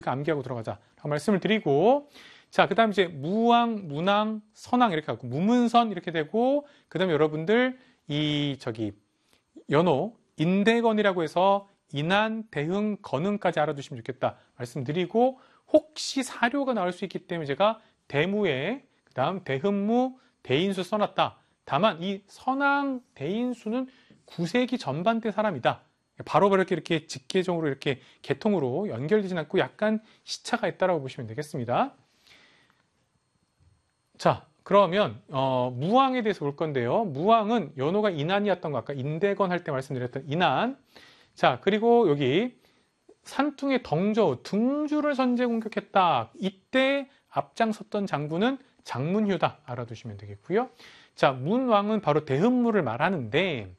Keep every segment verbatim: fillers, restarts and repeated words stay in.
암기하고 들어가자라고 말씀을 드리고, 자, 그 다음 이제 무왕, 문왕, 선왕 이렇게 하고, 무문선 이렇게 되고, 그 다음에 여러분들 이 저기 연호, 인대건이라고 해서 인한, 대흥, 건흥까지 알아두시면 좋겠다 말씀드리고, 혹시 사료가 나올 수 있기 때문에 제가 대무에 그 다음 대흠무, 대인수 써놨다. 다만 이 선왕, 대인수는 구 세기 전반대 사람이다. 바로 이렇게 이렇게 직계적으로 이렇게 계통으로 연결되진 않고 약간 시차가 있다라고 보시면 되겠습니다. 자, 그러면 어, 무왕에 대해서 볼 건데요. 무왕은 연호가 인한이었던 거 아까 인대건 할 때 말씀드렸던 인한. 자, 그리고 여기 산퉁의 덩저우, 등주를 선제 공격했다. 이때 앞장섰던 장군은 장문휴다. 알아두시면 되겠고요. 자, 문왕은 바로 대흠무를 말하는데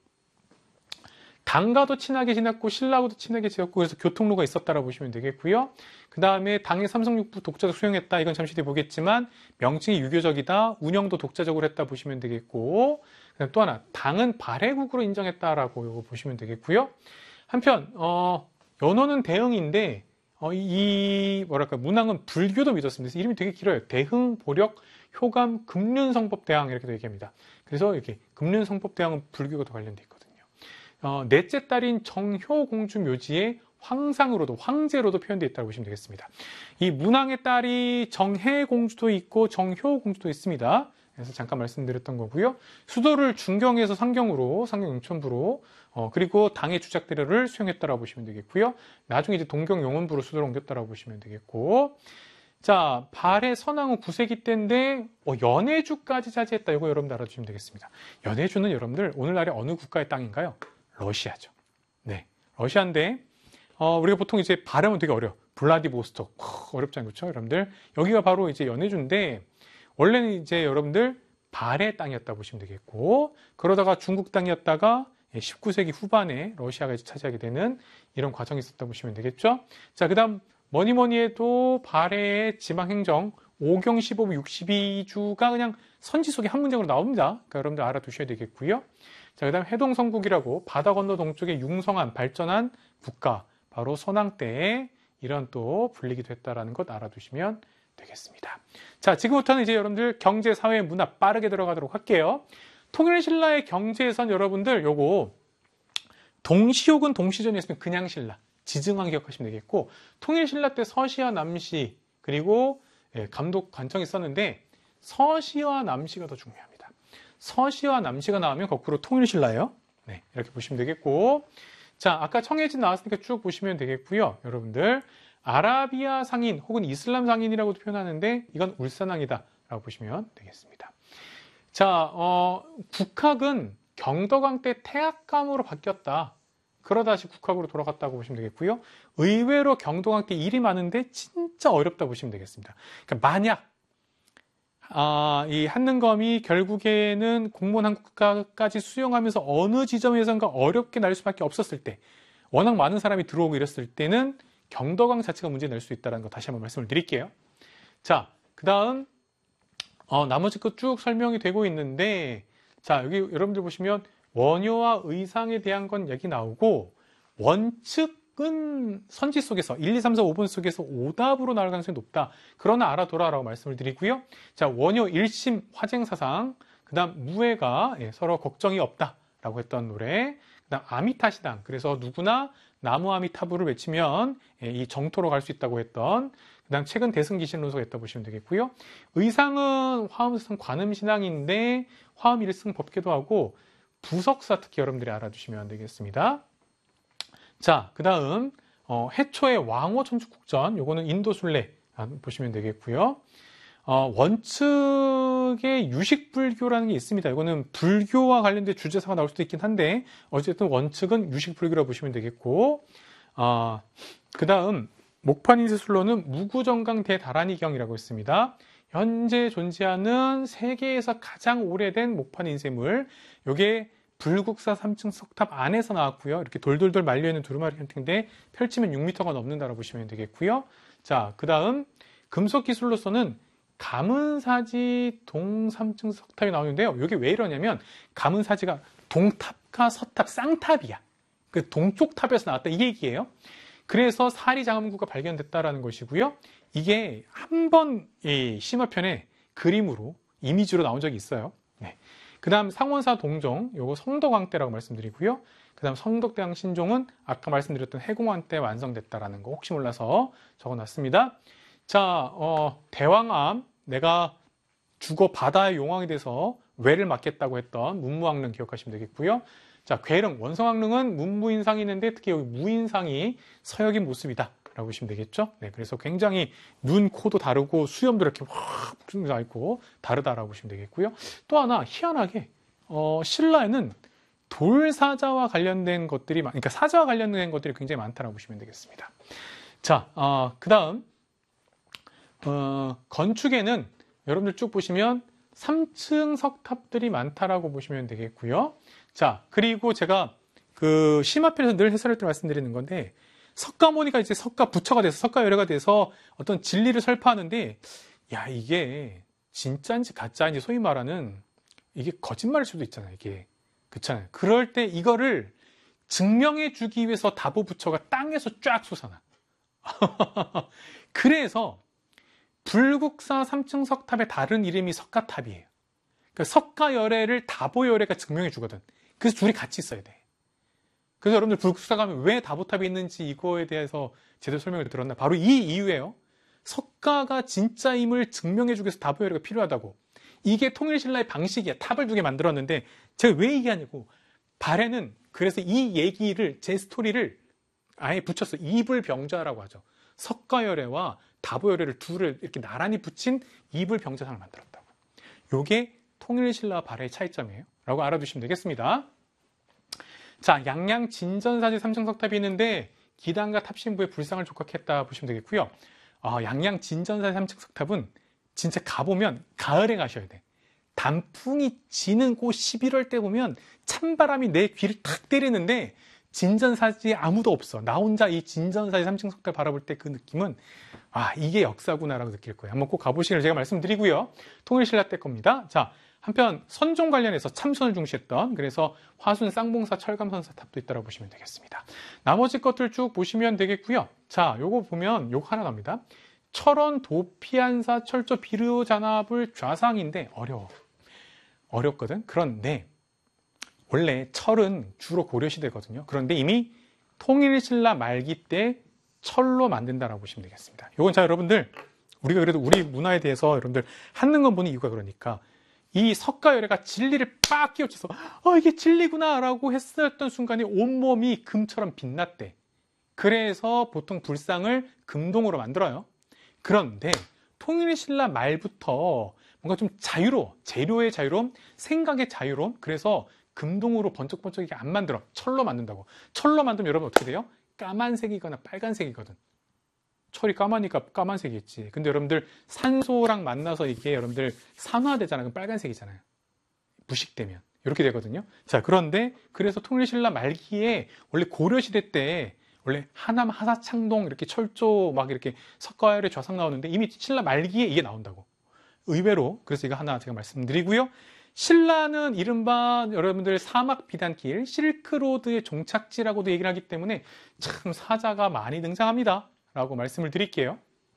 당과도 친하게 지냈고 신라하고도 친하게 지냈고 그래서 교통로가 있었다라고 보시면 되겠고요. 그 다음에 당의 삼성육부 독자적 수용했다. 이건 잠시 뒤에 보겠지만 명칭이 유교적이다. 운영도 독자적으로 했다 보시면 되겠고, 또 하나 당은 발해국으로 인정했다라고 이거 보시면 되겠고요. 한편 어, 연호는 대흥인데 어, 이 뭐랄까 문왕은 불교도 믿었습니다. 그래서 이름이 되게 길어요. 대흥, 보력, 효감, 금륜성법대왕 이렇게 얘기합니다. 그래서 이렇게 금륜성법대왕은 불교가 관련돼 있거든요. 어, 넷째 딸인 정효공주 묘지에 황상으로도 황제로도 표현되어 있다고 보시면 되겠습니다. 이 문왕의 딸이 정혜공주도 있고 정효공주도 있습니다. 그래서 잠깐 말씀드렸던 거고요. 수도를 중경에서 상경으로 상경 용천부로 어, 그리고 당의 주작대로를 수용했다라고 보시면 되겠고요. 나중에 이제 동경 용원부로 수도를 옮겼다라고 보시면 되겠고, 자, 발해 선왕후 구 세기 때인데 어, 연해주까지 차지했다. 이거 여러분들 알아주시면 되겠습니다. 연해주는 여러분들 오늘날의 어느 국가의 땅인가요? 러시아죠. 네, 러시아인데 어, 우리가 보통 이제 발음은 되게 어려. 블라디보스톡 어, 어렵지 않죠, 그렇죠? 여러분들 여기가 바로 이제 연해주인데 원래는 이제 여러분들 발해 땅이었다 보시면 되겠고, 그러다가 중국 땅이었다가 십구 세기 후반에 러시아가 이제 차지하게 되는 이런 과정이 있었다 보시면 되겠죠. 자, 그다음 뭐니 뭐니 해도 발해의 지방행정 오경 십오 육십이 주가 그냥 선지 속에 한 문장으로 나옵니다. 그러니까 여러분들 알아두셔야 되겠고요. 자, 그 다음 해동성국이라고 바다 건너 동쪽에 융성한 발전한 국가, 바로 선왕 때에 이런 또 불리기도 했다라는 것 알아두시면 되겠습니다. 자, 지금부터는 이제 여러분들 경제, 사회, 문화 빠르게 들어가도록 할게요. 통일신라의 경제에선 여러분들 요거 동시 혹은 동시전이 있으면 그냥 신라, 지증왕 기억하시면 되겠고, 통일신라 때 서시와 남시 그리고 예, 감독 관청이 있었는데 서시와 남시가 더 중요합니다. 서시와 남시가 나오면 거꾸로 통일신라예요. 네, 이렇게 보시면 되겠고, 자, 아까 청해진 나왔으니까 쭉 보시면 되겠고요. 여러분들 아라비아 상인 혹은 이슬람 상인이라고도 표현하는데 이건 울산왕이다 라고 보시면 되겠습니다. 자, 어, 국학은 경덕왕 때 태학감으로 바뀌었다. 그러다 다시 국학으로 돌아갔다고 보시면 되겠고요. 의외로 경덕왕 때 일이 많은데 진짜 어렵다 보시면 되겠습니다. 그러니까 만약 아, 이 한능검이 결국에는 공무원 한국가까지 수용하면서 어느 지점에선가 어렵게 날 수밖에 없었을 때, 워낙 많은 사람이 들어오고 이랬을 때는 경덕왕 자체가 문제 낼 수 있다는 거 다시 한번 말씀을 드릴게요. 자, 그 다음 어, 나머지 거 쭉 설명이 되고 있는데, 자, 여기 여러분들 보시면 원효와 의상에 대한 건 여기 나오고, 원칙은 선지 속에서 일, 이, 삼, 사, 오 번 속에서 오답으로 나올 가능성이 높다. 그러나 알아둬라라고 말씀을 드리고요. 자, 원효 일심 화쟁사상, 그 다음 무해가 예, 서로 걱정이 없다라고 했던 노래, 그 다음 아미타시당, 그래서 누구나 나무 아미타부를 외치면 예, 이 정토로 갈 수 있다고 했던, 그 다음 최근 대승기신론서가 있다고 보시면 되겠고요. 의상은 화엄성 관음신앙인데 화엄 일승 법계도 하고 부석사 특히 여러분들이 알아두시면 되겠습니다. 자, 그 다음 어, 해초의 왕호 천축국전, 요거는 인도 순례 보시면 되겠고요. 어, 원측의 유식불교라는 게 있습니다. 이거는 불교와 관련된 주제사가 나올 수도 있긴 한데 어쨌든 원측은 유식불교라고 보시면 되겠고, 어, 그 다음 목판인쇄술로는 무구정강 대다란이경이라고 있습니다. 현재 존재하는 세계에서 가장 오래된 목판인쇄물, 요게 불국사 삼 층 석탑 안에서 나왔고요. 이렇게 돌돌돌 말려있는 두루마리 형태인데 펼치면 육 미터가 넘는다라고 보시면 되겠고요. 자, 그 다음 금속기술로서는 가문사지 동 삼 층 석탑이 나오는데요. 이게 왜 이러냐면 가문사지가 동탑과 서탑, 쌍탑이야. 그 동쪽 탑에서 나왔다 이 얘기예요. 그래서 사리 장엄구가 발견됐다라는 것이고요. 이게 한 번 이 심화편에 그림으로 이미지로 나온 적이 있어요. 네. 그 다음 상원사 동종, 요거 성덕왕 때라고 말씀드리고요. 그 다음 성덕대왕 신종은 아까 말씀드렸던 해공왕 때 완성됐다라는 거 혹시 몰라서 적어놨습니다. 자, 어, 대왕암, 내가 죽어 바다의 용왕이 돼서 외를 맡겠다고 했던 문무왕릉 기억하시면 되겠고요. 자, 괴릉, 원성왕릉은 문무인상이 있는데 특히 여기 무인상이 서역인 모습이다 라고 보시면 되겠죠. 네, 그래서 굉장히 눈, 코도 다르고 수염도 이렇게 확 나 있고 다르다라고 보시면 되겠고요. 또 하나 희한하게 어, 신라에는 돌사자와 관련된 것들이, 그러니까 사자와 관련된 것들이 굉장히 많다라고 보시면 되겠습니다. 자, 어, 그 다음 어, 건축에는 여러분들 쭉 보시면 삼 층 석탑들이 많다라고 보시면 되겠고요. 자, 그리고 제가 그 심화편에서 늘 해설할 때 말씀드리는 건데, 석가모니가 이제 석가 부처가 돼서 석가열애가 돼서 어떤 진리를 설파하는데, 야, 이게 진짜인지 가짜인지 소위 말하는 이게 거짓말일 수도 있잖아요. 이게 그렇잖아요. 그럴 때 이거를 증명해 주기 위해서 다보 부처가 땅에서 쫙 솟아나. 그래서 불국사 삼 층 석탑의 다른 이름이 석가탑이에요. 그러니까 석가열애를 다보열애가 증명해 주거든. 그래서 둘이 같이 있어야 돼. 그래서 여러분들 불국사 가면 왜 다보탑이 있는지 이거에 대해서 제대로 설명을 들었나? 바로 이 이유예요. 석가가 진짜임을 증명해 주기 위해서 다보열애가 필요하다고. 이게 통일신라의 방식이야. 탑을 두 개 만들었는데 제가 왜 얘기하냐고. 발해는 그래서 이 얘기를, 제 스토리를 아예 붙였어. 이불병자라고 하죠. 석가열애와 다보열애를 둘을 이렇게 나란히 붙인 이불병자상을 만들었다고. 요게 통일신라와 발해의 차이점이에요. 라고 알아두시면 되겠습니다. 자, 양양 진전사지 삼 층 석탑이 있는데 기단과 탑신부의 불상을 족각했다 보시면 되겠고요. 아, 양양 진전사지 삼 층 석탑은 진짜 가보면 가을에 가셔야 돼. 단풍이 지는 그 십일월 때 보면 찬바람이 내 귀를 탁 때리는데 진전사지에 아무도 없어. 나 혼자 이 진전사지 삼 층 석탑 바라볼 때 그 느낌은 아, 이게 역사구나라고 느낄 거예요. 한번 꼭 가보시기를 제가 말씀드리고요. 통일신라 때 겁니다. 자, 한편 선종 관련해서 참선을 중시했던, 그래서 화순 쌍봉사 철감선사 탑도 있다고 보시면 되겠습니다. 나머지 것들 쭉 보시면 되겠고요. 자, 요거 보면 요거 하나 나옵니다. 철원 도피안사 철조 비르잔압을 좌상인데 어려워. 어렵거든. 그런데 원래 철은 주로 고려시대거든요. 그런데 이미 통일신라 말기 때 철로 만든다라고 보시면 되겠습니다. 요건 자, 여러분들 우리가 그래도 우리 문화에 대해서 여러분들 하는 건 보는 이유가 그러니까 이 석가열애가 진리를 빡 끼워쳐서 어, 이게 진리구나 라고 했었던 순간에 온몸이 금처럼 빛났대. 그래서 보통 불상을 금동으로 만들어요. 그런데 통일신라 말부터 뭔가 좀 자유로워. 재료의 자유로움, 생각의 자유로움. 그래서 금동으로 번쩍번쩍하게 안 만들어. 철로 만든다고. 철로 만들면 여러분 어떻게 돼요? 까만색이거나 빨간색이거든. 철이 까마니까 까만색이겠지. 근데 여러분들 산소랑 만나서 이게 여러분들 산화되잖아요. 그럼 빨간색이잖아요. 부식되면. 이렇게 되거든요. 자, 그런데 그래서 통일신라 말기에 원래 고려시대 때 원래 하남 하사창동 이렇게 철조 막 이렇게 석가열애 좌상 나오는데 이미 신라 말기에 이게 나온다고. 의외로. 그래서 이거 하나 제가 말씀드리고요. 신라는 이른바 여러분들 사막 비단길, 실크로드의 종착지라고도 얘기를 하기 때문에 참 사자가 많이 등장합니다. 라고 말씀을 드릴게요.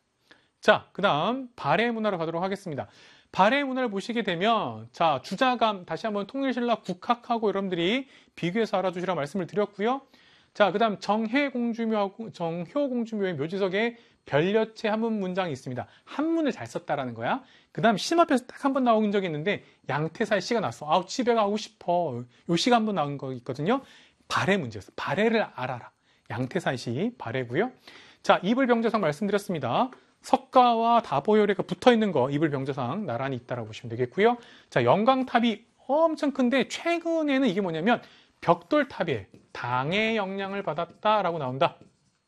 자, 그 다음 발해 문화로 가도록 하겠습니다. 발해 문화를 보시게 되면 자, 주자감 다시 한번 통일신라 국학하고 여러분들이 비교해서 알아두시라고 말씀을 드렸고요. 자, 그 다음 정혜공주묘하고 정효공주묘의 묘지석에 별여체 한문 문장이 있습니다. 한문을 잘 썼다라는 거야. 그 다음 심화편에서 딱 한 번 나온 적이 있는데 양태사의 시가 나왔어. 아우, 집에 가고 싶어. 요 시가 한 번 나온 거 있거든요. 발해 문제였어. 발해를 알아라. 양태사의 시 발해고요. 자, 이불병자상 말씀드렸습니다. 석가와 다보열애가 붙어있는 거 이불병자상 나란히 있다라고 보시면 되겠고요. 자, 영광탑이 엄청 큰데 최근에는 이게 뭐냐면 벽돌탑에 당의 영향을 받았다라고 나온다.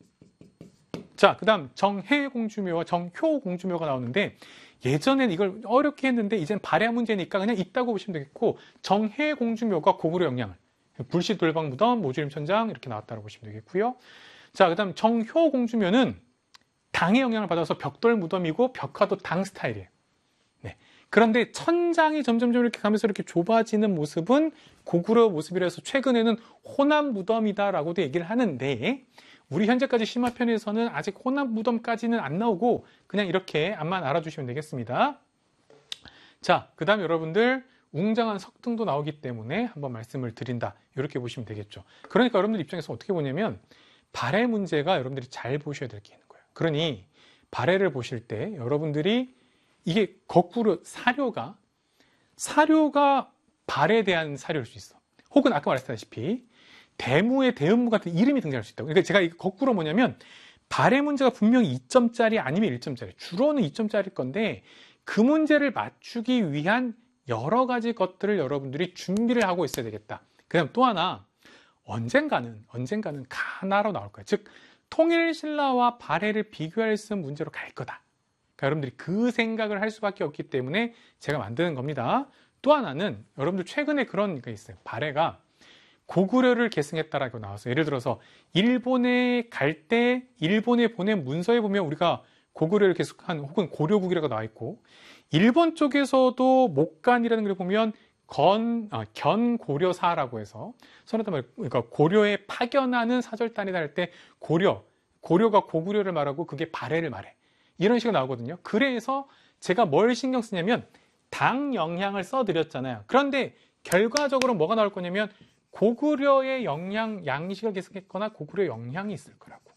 자, 그 다음 정혜공주묘와 정효공주묘가 나오는데 예전엔 이걸 어렵게 했는데 이젠 발해 문제니까 그냥 있다고 보시면 되겠고 정혜공주묘가 고구려 영향을 불시돌방무덤, 모주림천장 이렇게 나왔다고 보시면 되겠고요. 자, 그 다음 정효공주묘는 당의 영향을 받아서 벽돌 무덤이고 벽화도 당 스타일이에요. 네. 그런데 천장이 점점점 이렇게 가면서 이렇게 좁아지는 모습은 고구려 모습이라서 최근에는 호남 무덤이다라고도 얘기를 하는데 우리 현재까지 심화편에서는 아직 혼합 무덤까지는 안 나오고 그냥 이렇게 앞만 알아주시면 되겠습니다. 자, 그 다음에 여러분들 웅장한 석등도 나오기 때문에 한번 말씀을 드린다. 이렇게 보시면 되겠죠. 그러니까 여러분들 입장에서 어떻게 보냐면 발해 문제가 여러분들이 잘 보셔야 될 게 있는 거예요. 그러니 발해를 보실 때 여러분들이 이게 거꾸로 사료가 사료가 발에 대한 사료일 수 있어. 혹은 아까 말했다시피 대무의 대음무 같은 이름이 등장할 수 있다고. 그러니까 제가 이거 거꾸로 뭐냐면 발해 문제가 분명히 이 점짜리 아니면 일 점짜리, 주로는 이 점짜리일 건데 그 문제를 맞추기 위한 여러 가지 것들을 여러분들이 준비를 하고 있어야 되겠다. 그 다음 또 하나, 언젠가는 언젠가는 가나로 나올 거예요. 즉 통일신라와 발해를 비교할 수 있는 문제로 갈 거다. 그러니까 여러분들이 그 생각을 할 수밖에 없기 때문에 제가 만드는 겁니다. 또 하나는 여러분들 최근에 그런 게 있어요. 발해가 고구려를 계승했다라고 나와서 예를 들어서 일본에 갈 때 일본에 보낸 문서에 보면 우리가 고구려를 계승한 혹은 고려국이라고 나와 있고 일본 쪽에서도 목간이라는 걸 보면 건, 아, 견고려사라고 해서 선했단 말이에요. 그러니까 고려에 파견하는 사절단이다 할 때 고려, 고려가 고구려를 말하고 그게 발해를 말해. 이런 식으로 나오거든요. 그래서 제가 뭘 신경 쓰냐면 당 영향을 써드렸잖아요. 그런데 결과적으로 뭐가 나올 거냐면 고구려의 영향, 양식을 계승했거나 고구려 영향이 있을 거라고.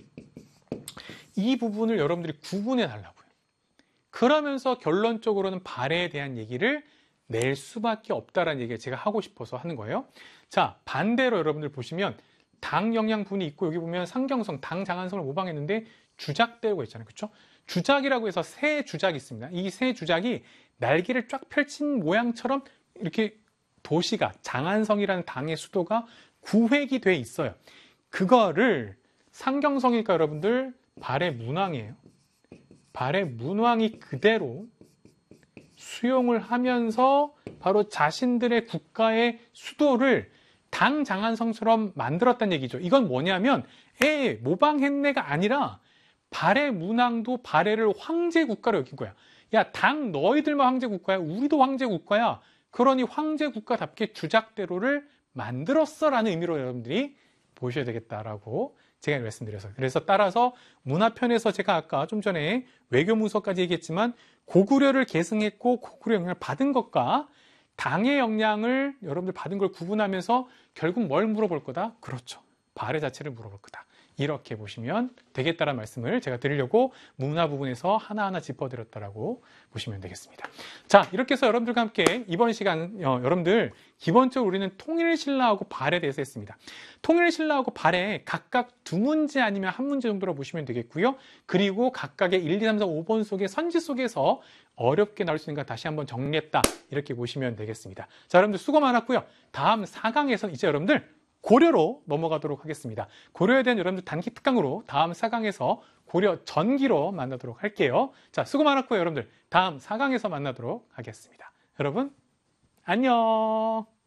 이 부분을 여러분들이 구분해 달라고요. 그러면서 결론적으로는 발해에 대한 얘기를 낼 수밖에 없다라는 얘기를 제가 하고 싶어서 하는 거예요. 자, 반대로 여러분들 보시면 당 영양 분이 있고 여기 보면 상경성, 당 장한성을 모방했는데 주작대우가 있잖아요. 그렇죠? 주작이라고 해서 새 주작이 있습니다. 이 새 주작이 날개를 쫙 펼친 모양처럼 이렇게 도시가 장한성이라는 당의 수도가 구획이 돼 있어요. 그거를 상경성이니까 여러분들 발해 문왕이에요. 발해 문왕이 그대로 수용을 하면서 바로 자신들의 국가의 수도를 당 장한성처럼 만들었다는 얘기죠. 이건 뭐냐면 에 모방했네가 아니라 발해 문왕도 발해를 황제 국가로 여긴 거야. 야, 당 너희들만 황제 국가야. 우리도 황제 국가야. 그러니 황제 국가답게 주작대로를 만들었어라는 의미로 여러분들이 보셔야 되겠다라고 제가 말씀드려서. 그래서 따라서 문화편에서 제가 아까 좀 전에 외교문서까지 얘기했지만 고구려를 계승했고 고구려 영향을 받은 것과 당의 영향을 여러분들 받은 걸 구분하면서 결국 뭘 물어볼 거다? 그렇죠. 발해 자체를 물어볼 거다. 이렇게 보시면 되겠다라는 말씀을 제가 드리려고 문화 부분에서 하나하나 짚어드렸다라고 보시면 되겠습니다. 자, 이렇게 해서 여러분들과 함께 이번 시간 어, 여러분들 기본적으로 우리는 통일신라하고 발해에 대해서 했습니다. 통일신라하고 발해 각각 두 문제 아니면 한 문제 정도로 보시면 되겠고요. 그리고 각각의 일, 이, 삼, 사, 오 번 속의 선지 속에서 어렵게 나올 수 있는 거 다시 한번 정리했다. 이렇게 보시면 되겠습니다. 자, 여러분들 수고 많았고요. 다음 사 강에서 이제 여러분들 고려로 넘어가도록 하겠습니다. 고려에 대한 여러분들 단기 특강으로 다음 사 강에서 고려 전기로 만나도록 할게요. 자, 수고 많았고요. 여러분들 다음 사 강에서 만나도록 하겠습니다. 여러분 안녕.